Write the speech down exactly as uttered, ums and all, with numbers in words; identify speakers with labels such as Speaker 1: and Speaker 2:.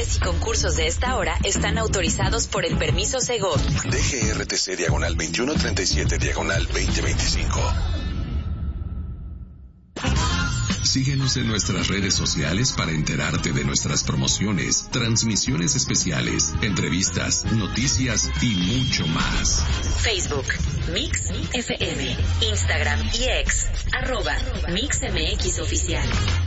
Speaker 1: comerciales y concursos de esta hora están autorizados por el permiso Segov.
Speaker 2: D G R T C diagonal veintiuno treinta y siete diagonal veinte veinticinco.
Speaker 3: Síguenos en nuestras redes sociales para enterarte de nuestras promociones, transmisiones especiales, entrevistas, noticias y mucho más.
Speaker 1: Facebook, Mix F M, Instagram y X, arroba Mix M X Oficial.